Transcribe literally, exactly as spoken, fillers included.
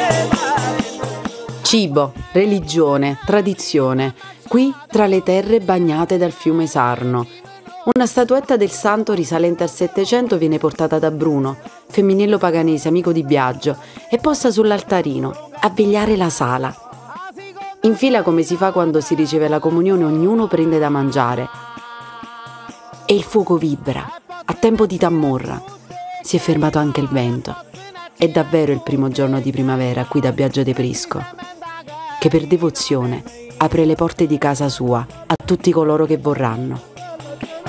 Cibo, religione, tradizione, qui tra le terre bagnate dal fiume Sarno. Una statuetta del santo risalente al Settecento viene portata da Bruno, femminillo paganese amico di Biagio, e posta sull'altarino, a vegliare la sala. In fila come si fa quando si riceve la comunione, ognuno prende da mangiare. E il fuoco vibra, a tempo di Tammorra. Si è fermato anche il vento. È davvero il primo giorno di primavera qui da Biagio de Prisco, che per devozione apre le porte di casa sua a tutti coloro che vorranno.